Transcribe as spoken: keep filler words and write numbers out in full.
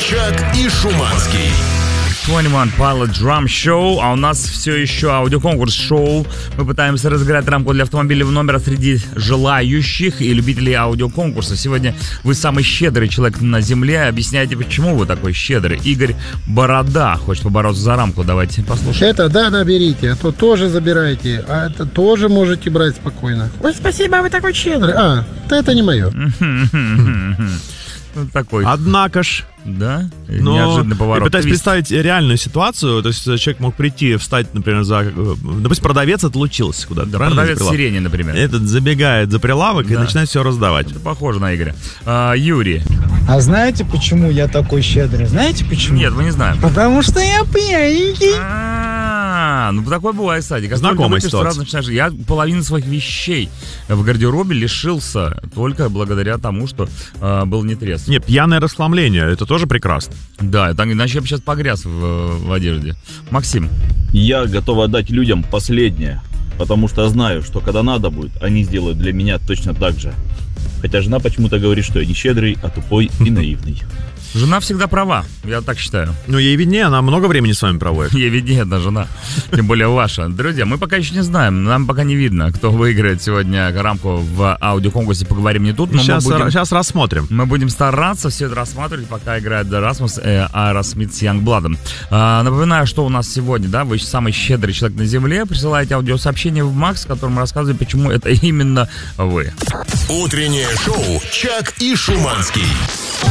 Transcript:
Чак и Шуманский. двадцать один Pilot Drum Show, а у нас все еще аудиоконкурс шоу. Мы пытаемся разыграть рамку для автомобильного номера среди желающих и любителей аудиоконкурса. Сегодня вы самый щедрый человек на земле. Объясняйте, почему вы такой щедрый. Игорь Борода хочет побороться за рамку. Давайте послушаем. Это, да, наберите, а то тоже забирайте, а это тоже можете брать спокойно. Ой, спасибо, вы такой щедрый. А, да это не мое. Вот такой. Однако ж. Да? Но Неожиданный поворот. Я пытаюсь Твист. представить реальную ситуацию. То есть человек мог прийти, встать, например, за... Допустим, продавец отлучился куда-то. Да, правильно? продавец сирени, например. Этот забегает за прилавок Да. и начинает все раздавать. Это похоже на Игоря. А, Юрий. А знаете, почему я такой щедрый? Знаете почему? Нет, мы не знаем. Потому что я пьяненький. А, ну такое бывает, кстати. Как только Знакомая выпьешь, ситуация. сразу начинаешь... Я половину своих вещей в гардеробе лишился только благодаря тому, что э, был нетрезв. Не, пьяное расхламление, это тоже прекрасно. Да, так, иначе я бы сейчас погряз в, в одежде. Максим. Я готов отдать людям последнее, потому что знаю, что когда надо будет, они сделают для меня точно так же. Хотя жена почему-то говорит, что я не щедрый, а тупой и наивный. Жена всегда права, я так считаю. Ну, ей виднее, она много времени с вами проводит. Ей виднее одна жена, тем более ваша. Друзья, мы пока еще не знаем, нам пока не видно, кто выиграет сегодня рамку в аудиоконкурсе «Поговорим не тут». Но Сейчас, мы будем, сейчас рассмотрим. мы будем стараться все это рассматривать, пока играет Расмус и Аэросмит с Янгбладом. А, напоминаю, что у нас сегодня, да, вы самый щедрый человек на земле. Присылайте аудиосообщение в Макс, в котором рассказываете, почему это именно вы. Утреннее шоу «Чак и Шуманский».